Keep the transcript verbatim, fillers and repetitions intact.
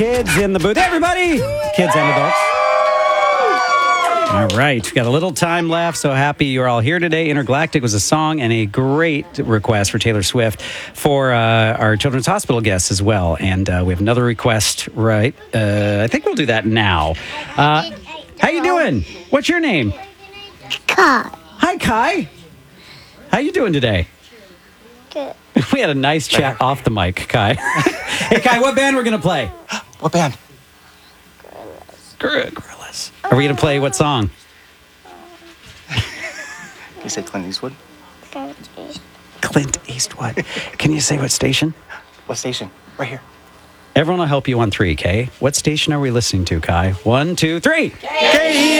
kids in the booth. Hey, everybody! Kids and adults. All right, we've got a little time left, so happy you're all here today. Intergalactic was a song and a great request for Taylor Swift for uh, our Children's Hospital guests as well. And uh, we have another request, right? Uh, I think we'll do that now. Uh, how you doing? What's your name? Kai. Hi, Kai. How you doing today? Good. We had a nice chat off the mic, Kai. Hey, Kai, what band we're going to play? What band? Gorillas. Gorillas. Are we going to play what song? Can you say Clint Eastwood? Clint Eastwood. Can you say what station? What station? Right here. Everyone will help you on three, okay? What station are we listening to, Kai? One, two, three. K E